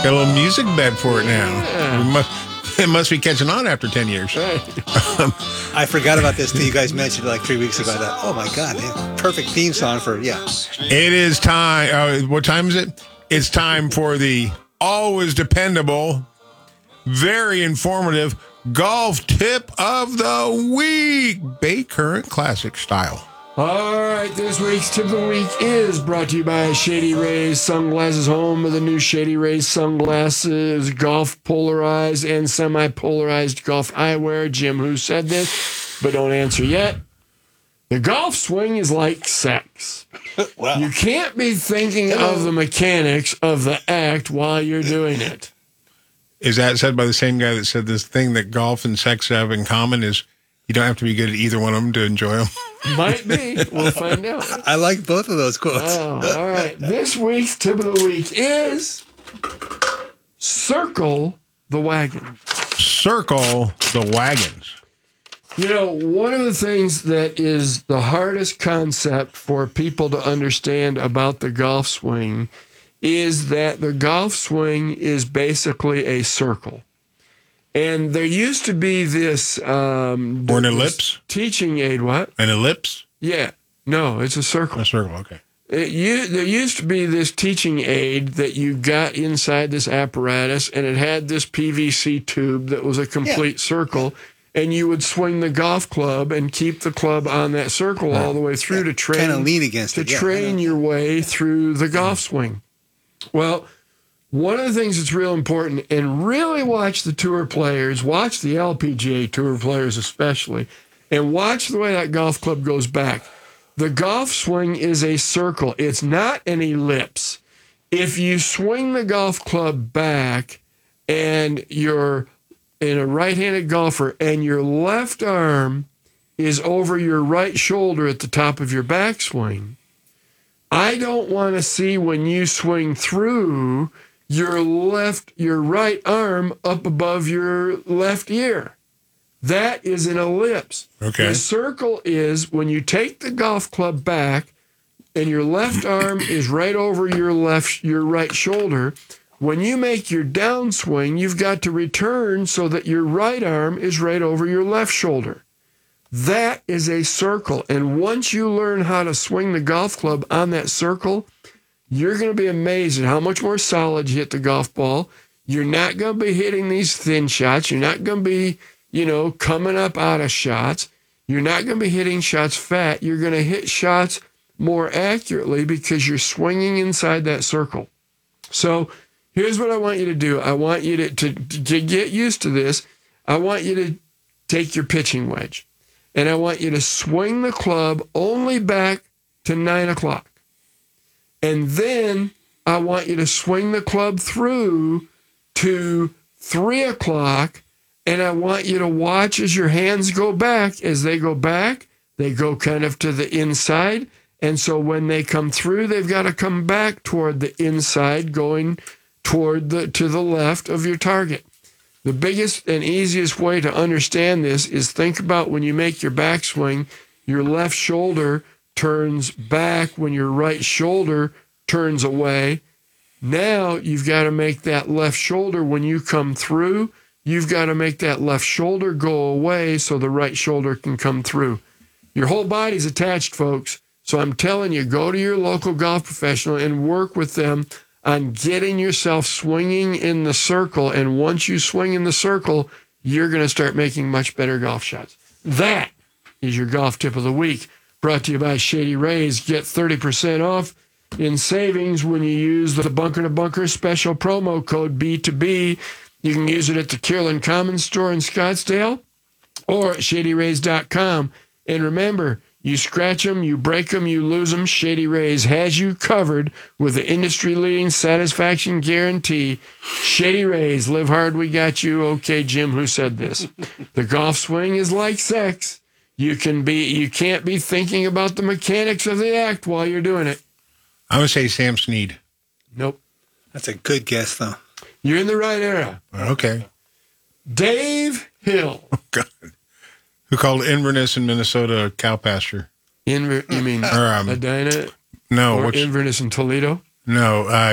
Got a little music bed for it now. Yeah. It must be catching on after 10 years. Right. I forgot about this till you guys mentioned it like 3 weeks ago. I thought, oh my God, man, perfect theme song for, It is time. What time is it? It's time for the always dependable, very informative golf tip of the week. Bay Current Classic style. All right, this week's tip of the week is brought to you by Shady Rays Sunglasses, home of the new Shady Rays sunglasses, golf polarized and semi-polarized golf eyewear. Jim, who said this, but don't answer yet. The golf swing is like sex. Wow. You can't be thinking of the mechanics of the act while you're doing it. Is that said by the same guy that said this thing that golf and sex have in common is you don't have to be good at either one of them to enjoy them? Might be. We'll find out. I like both of those quotes. Oh, all right. This week's tip of the week is circle the wagon. Circle the wagons. You know, one of the things that is the hardest concept for people to understand about the golf swing is that the golf swing is basically a circle. And there used to be this... Or an ellipse? Teaching aid, what? An ellipse? Yeah. No, it's a circle. A circle, okay. There used to be this teaching aid that you got inside this apparatus, and it had this PVC tube that was a complete circle, and you would swing the golf club and keep the club on that circle all the way through to train. Kind of lean against it. Train your way through the golf swing. Well, one of the things that's real important, and really watch the tour players, watch the LPGA tour players especially, and watch the way that golf club goes back. The golf swing is a circle. It's not an ellipse. If you swing the golf club back and you're in a right-handed golfer and your left arm is over your right shoulder at the top of your backswing, I don't want to see when you swing through your right arm up above your left ear. That is an ellipse. Okay. The circle is when you take the golf club back and your left arm is right over your right shoulder. When you make your downswing, you've got to return so that your right arm is right over your left shoulder. That is a circle. And once you learn how to swing the golf club on that circle, you're going to be amazed at how much more solid you hit the golf ball. You're not going to be hitting these thin shots. You're not going to be, coming up out of shots. You're not going to be hitting shots fat. You're going to hit shots more accurately because you're swinging inside that circle. So here's what I want you to do. I want you to get used to this. I want you to take your pitching wedge, and I want you to swing the club only back to 9 o'clock. And then I want you to swing the club through to 3 o'clock, and I want you to watch as your hands go back. As they go back, they go kind of to the inside. And so when they come through, they've got to come back toward the inside, going toward to the left of your target. The biggest and easiest way to understand this is think about when you make your backswing, your left shoulder turns back when your right shoulder turns away. Now you've got to make that left shoulder, when you come through, you've got to make that left shoulder go away so the right shoulder can come through. Your whole body's attached, folks. So I'm telling you, go to your local golf professional and work with them on getting yourself swinging in the circle. And once you swing in the circle, you're going to start making much better golf shots. That is your golf tip of the week. Brought to you by Shady Rays. Get 30% off in savings when you use the Bunker to Bunker special promo code B2B. You can use it at the Kierland Commons store in Scottsdale or at shadyrays.com. And remember, you scratch them, you break them, you lose them. Shady Rays has you covered with the industry-leading satisfaction guarantee. Shady Rays, live hard, we got you. Okay, Jim, who said this? The golf swing is like sex. You can't be thinking about the mechanics of the act while you're doing it. I would say Sam Snead. Nope. That's a good guess, though. You're in the right era. Okay. Dave Hill. Oh, God. Who called Inverness in Minnesota a cow pasture? You mean Edina? No. Or Inverness in Toledo? No.